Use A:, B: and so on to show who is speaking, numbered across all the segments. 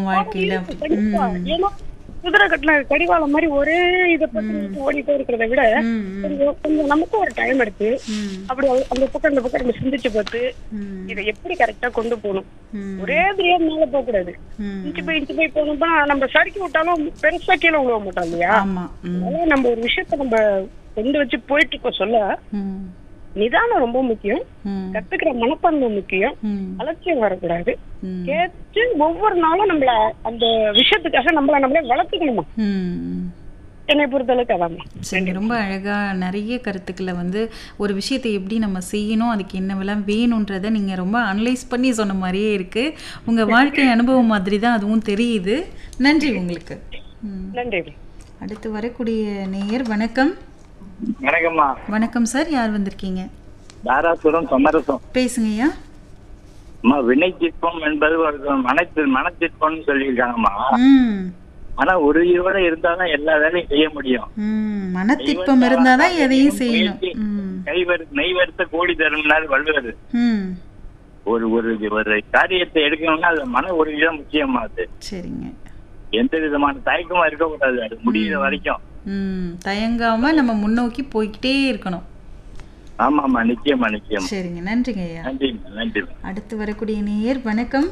A: இருக்கும் வாழ்க்கையில.
B: இருக்கு, கண்டிப்பா. ஏன்னா குதிரை கட்டின கடிவாளம் மாதிரி ஒரே இதை பத்தி ஓடிட்டே இருக்கிறத விட
A: ம், ம்,
B: கொஞ்சம் கொஞ்சம் நமக்கும் ஒரு டைம் எடுத்து
A: ம்,
B: அப்படி அந்த பக்கம் இந்த பக்கம் நம்ம சிந்திச்சு பார்த்து
A: ம்,
B: இதை எப்படி கரெக்டா கொண்டு போகணும்.
A: ம்,
B: ஒரே திரியா மேல போக கூடாது.
A: ம்.
B: இன்ச்சு போய் போகணும்னா நம்ம சறுக்கி விட்டாலும் பெருசா கீழே விழுவ மாட்டோம் இல்லையா?
A: ஆமா. ம்,
B: அதனால நம்ம ஒரு விஷயத்த நம்ம கொண்டு வச்சு போயிட்டு இருக்க சொல்ல
A: ம்,
B: நிதானம் ரொம்ப முக்கியம்.
A: ம்,
B: கத்துக்கிற மனப்பான்மை முக்கியம்.
A: ம்,
B: அலட்சியம் வரக்கூடாது.
A: ம்,
B: கேட்டு ஒவ்வொரு நாளும் நம்மள அந்த விஷயத்துக்காக நம்மளே வளர்த்துக்கணுமா?
A: ம்.
B: என்னை பொறுத்தளவுக்கு அதான்.
A: சரி, ரொம்ப அழகா நிறைய கருத்துக்களை ஒரு விஷயத்தை எப்படி நம்ம செய்யணும், அதுக்கு என்னவெல்லாம் வேணுன்றதை நீங்க ரொம்ப அனலைஸ் பண்ணி சொன்ன மாதிரியே இருக்கு. உங்க வாழ்க்கை அனுபவம் மாதிரி தான் அதுவும் தெரியுது. நன்றி உங்களுக்கு. ம்.
B: நன்றி.
A: அடுத்து வரக்கூடிய நேயர் வணக்கம்.
C: வணக்கம்மா.
A: வணக்கம் சார், யார் வந்திருக்கீங்க?
C: தாராசுரம் சமரசம்.
A: பேசுங்கய்யா.
C: அம்மா, வினை சிற்பம் என்பது ஒரு மனச்சிற்பம்னு சொல்லியிருக்காங்கம்மா.
A: ம்,
C: ஆனா ஒரு ஈரோட இருந்தாதான் எல்லா வேலையும் செய்ய முடியும்.
A: ம். மனத்திற்பம் இருந்தாதான் எதையும் செய்யணும். ம்,
C: நெய் வறுத்த கோடி தரும்னாரு வள்ளுவர்.
A: ம்.
C: ஒரு ஒரு ஒரு காரியத்தை எடுக்கணும்னா அது மன உறுதி தான் முக்கியமா. அது
A: சரிங்க.
C: எந்த விதமான தயக்கமா இருக்கக்கூடாது, அது முடிகிற வரைக்கும்.
A: ம், தயங்காம நம்ம முன்னோக்கி போய்கிட்டே இருக்கணும்.
C: ஆமாம்மா, நிச்சயமா நிச்சயம்.
A: சரிங்க, நன்றிங்க ஐயா.
C: நன்றி நன்றி.
A: அடுத்து வரக்கூடிய நேயர் வணக்கம்.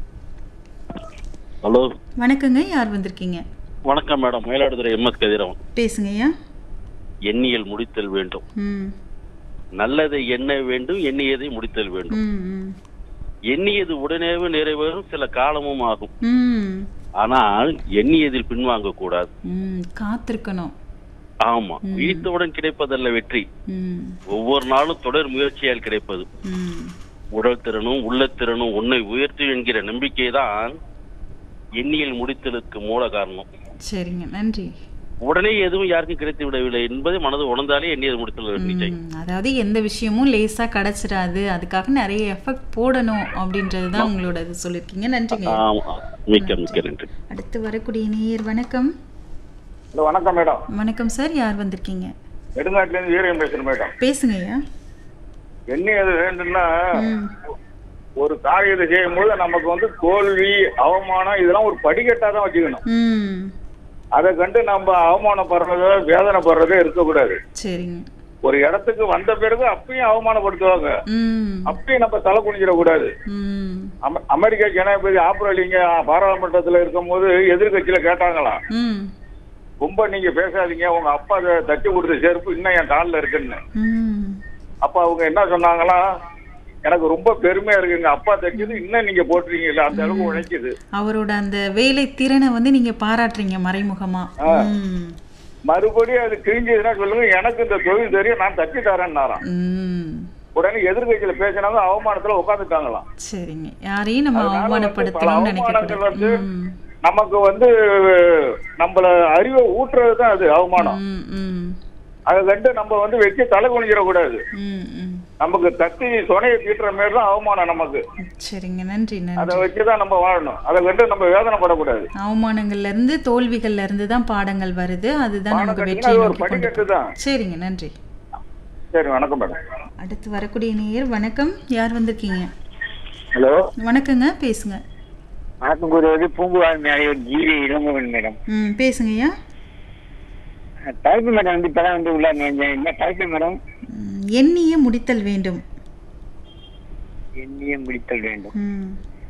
D: ஹலோ,
A: வணக்கங்க, யார் வந்திருக்கீங்க?
D: வணக்கம் மேடம். மயிலாடுதுறை எம்எஸ் கதிரவன்.
A: பேசுங்க ஐயா.
D: எண்ணியல் முடித்தல் வேண்டும்.
A: ம்,
D: நல்லதை எண்ண வேண்டும், எண்ணியதை முடித்தல் வேண்டும்.
A: ம், ம்,
D: எண்ணியது உடனேவே நிறைவேறும், சில காலமும் ஆகும்.
A: ம்,
D: ஆனால் எண்ணியதில் பின்வாங்க கூடாது.
A: ம். காத்திருக்கணும்.
D: ஆமா, வீழ்த்தவுடன் கிடைப்பதல்ல வெற்றி,
A: ம்,
D: ஒவ்வொரு நாளும் தொடர் முயற்சியால் கிடைப்பது.
A: ம்.
D: உடல் திறனும் உள்ளத்திறனும் உன்னை உயர்த்தும் என்கிற நம்பிக்கை தான் எண்ணியல் முடித்தலுக்கு மூல காரணம்.
A: சரிங்க, நன்றி.
D: உடனே எதுவும் யாருக்கும் கிடைத்து விடவில்லை என்பதை மனது உணர்ந்தாலே எண்ணியல் முடித்தல் நிச்சயம்.
A: அதாவது எந்த விஷயமும் லேசா கிடைச்சிடாது, அதுக்காக நிறைய எஃபெக்ட் போடணும் அப்படின்றது தான் உங்களோட இது சொல்லியிருக்கீங்க. நன்றிங்க.
D: ஆமா, மிக்க மிக்க நன்றி.
A: அடுத்து வரக்கூடிய நேயர் வணக்கம்.
C: ஹலோ, வணக்கம் மேடம்.
A: வணக்கம் சார், யார் வந்திருக்கீங்க?
C: நெடுங்காட்டுல இருந்து வீரயம் பேசுறேன் மேடம்.
A: பேசுங்க ஐயா.
C: என்ன அது வேண்டும்னா,
A: ம்,
C: ஒரு காரியத்தை செய்யும் போது நமக்கு தோல்வி, அவமானம் இதெல்லாம் ஒரு படிக்கட்டா தான் வச்சுக்கணும்.
A: ம்.
C: அதை கண்டு நம்ம அவமானப்படுறதோ வேதனைப்படுறதோ இருக்கக்கூடாது.
A: சரிங்க.
C: ஒரு இடத்துக்கு வந்த பிறகு அப்பயும் அவமானப்படுத்துவாங்க,
A: ம்,
C: அப்பயும் நம்ம தலை குனிஞ்சிடக்கூடாது.
A: ம்,
C: அமெரிக்கா ஜனாதிபதி ஆப்ரலிங்க பாராளுமன்றத்துல இருக்கும் போது எதிர்கட்சியில கேட்டாங்களாம்,
A: ம்,
C: ரொம்ப நீங்க பேசாதீங்க, உங்க அப்பா தட்டி கொடுத்த செருப்பு இன்னும் என் காலில் இருக்குன்னு.
A: ம்.
C: அப்ப அவங்க என்ன சொன்னாங்களா, எனக்கு ரொம்ப பெருமையா இருக்கு, எங்க அப்பா தைச்சது இன்னும் நீங்க போட்டுறீங்கல்ல, அந்த அளவுக்கு உழைக்குது.
A: அவரோட அந்த வேலை திறனை நீங்க பாராட்டுறீங்க மறைமுகமா. ம்,
C: மறுபடியும் அது கிழிஞ்சதுன்னா சொல்லுங்க, எனக்கு இந்த தொழில் தெரியும், நான் தச்சு தரேன்னாராம்.
A: ம்.
C: உடனே எதிர்கட்சியில பேசினாங்க, அவமானத்துல உட்காந்துட்டாங்களாம்.
A: சரிங்க, யாரையும் நம்ம
C: அதனால
A: அவமானப்படுத்தணும்னு
C: பல அவமானங்கள்
A: நினைக்கக்கூடாது.
C: நமக்கு நம்மள அறிவை ஊட்டுறதுதான் அது அவமானம்.
A: ம், ம்,
C: அதை கண்டு நம்ம வச்சு தலை குனிஞ்சிடக்கூடாது.
A: ம், ம்.
C: நமக்கு தட்டி சொனையை தீட்டுற மாதிரி தான் அவமானம் நமக்கு.
A: சரிங்க, நன்றி
C: அதை
A: நன்றி.
C: வச்சுதான் நம்ம வாழணும், அதை கண்டு நம்ம வேதனைப்படக்கூடாது.
A: அவமானங்கள்ல இருந்து தோல்விகள்ல இருந்து தான் பாடங்கள் வருது, அதுதான் நமக்கு
C: பாடம்
A: வெற்றியை
C: ஒரு
A: நோக்கி கொண்டு
C: படிக்கட்டு தான்.
A: போகும். சரிங்க, நன்றி.
C: சரி, வணக்கம் மேடம்.
A: அடுத்து வரக்கூடிய நேயர் வணக்கம், யார் வந்திருக்கீங்க?
C: ஹலோ,
A: வணக்கங்க, பேசுங்க.
C: வணக்கம் கூறுவது பூங்குவார் மேலே ஜீவி இளங்கவன் மேடம்.
A: ம், பேசுங்கய்யா.
C: தலைப்பு மேடம் இப்பதான் உள்ள என்ன தலைப்பு மேடம்?
A: எண்ணிய முடித்தல் வேண்டும்.
C: எண்ணிய முடித்தல் வேண்டும்.
A: ம்,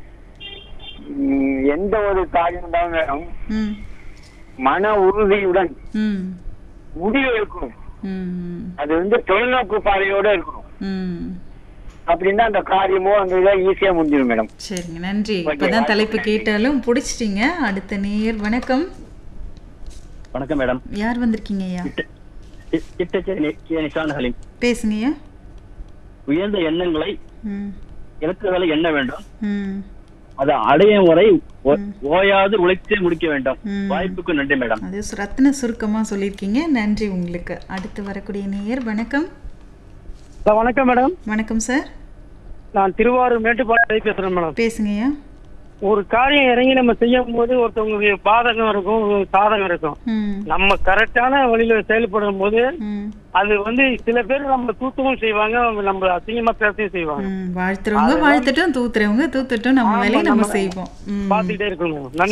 C: எந்த ஒரு காரியம் தான் மேடம்
A: ம்,
C: மன உறுதியுடன்
A: ம்,
C: முடிவு இருக்கணும்.
A: ம்,
C: அது தொலைநோக்கு பார்வையோட இருக்கணும்.
A: ம்.
C: அப்படின்னா அந்த காரியமோ அந்த இதை ஈஸியா முடிஞ்சிடும் மேடம்.
A: சரிங்க, நன்றி. இப்பதான் தலைப்பு கேட்டாலும் பிடிச்சிட்டீங்க. அடுத்த நேயர் வணக்கம்.
E: வணக்கம் மேடம்.
A: யார் வந்திருக்கீங்க ஐயா? பேசுங்கய்யா.
E: உயர்ந்த எண்ணங்களை
A: ம்,
E: இலக்குகளை எண்ண வேண்டும்,
A: ம்,
E: அதை அடையும் வரை ஓயாது உழைத்தே முடிக்க வேண்டும்.
A: ம்.
E: வாய்ப்புக்கு நன்றி மேடம்.
A: அது ரத்தின சுருக்கமா சொல்லியிருக்கீங்க, நன்றி உங்களுக்கு. அடுத்து வரக்கூடிய நேயர் வணக்கம்.
B: வணக்கம் மேடம்.
A: வணக்கம் சார்,
B: நான் திருவாரூர் மேட்டுப்பாளையத்தை பேசுறேன் மேடம்.
A: பேசுங்கய்யா.
B: ஒரு காரியம் இறங்கி நம்ம செய்யும் போது ஒருத்தவங்களுக்கு பாதகம் இருக்கும், சாதகம் இருக்கும்.
A: ம்,
B: நம்ம கரெக்டான வழியில செயல்படும் போது
A: ம்,
B: அது சில பேர் நம்ம தூத்தவும் செய்வாங்க, நம்ம அசிங்கமா பேசவும் செய்வாங்க.
A: வாழ்த்துறவங்க வாழ்த்துட்டும், தூத்துறவங்க தூத்துட்டும், நம்ம வேலையை நம்ம செய்வோம்.
B: பாத்துக்கிட்டே இருக்கணும்.